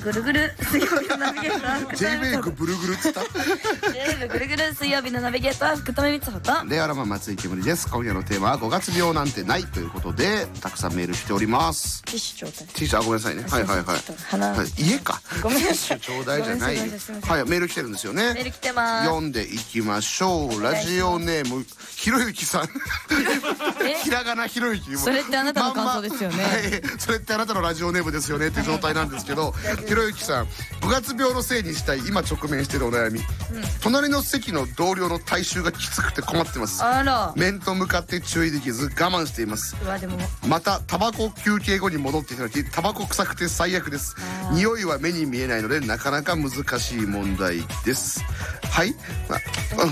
ぐるぐる水曜日のナビゲーター福 J 留美穂メイクブルグルっつった J メイクぐるぐる水曜日のナビゲーター福留美穂とレアラマン松井けむりです。今夜のテーマは5月病なんてないということでたくさんメールしております。 ティッシュちょうだい。 ティッシュ、ごめんなさいね。はいはいはい。 鼻、 はい、家か。 ごめんなティッさい。 シュちょうだいじゃないよ。はい、メール来てるんですよね。 メール来てます。 読んでいきましょう。ラジオネームひろゆきさん。ひらがなひろゆき。 それってあなたの感想ですよね。 はい、それってあなたのラジオネームですよねっていう状態なんですけど、ひろゆきさん、5月病のせいにしたい今直面しているお悩み、隣の席の同僚の体臭がきつくて困ってます。 あら。 面と向かって注意できず我慢しています。 うわでもまたタバコ休憩後に戻ってきた時タバコ臭くて最悪です。匂いは目に見えないのでなかなか難しい問題です。はい、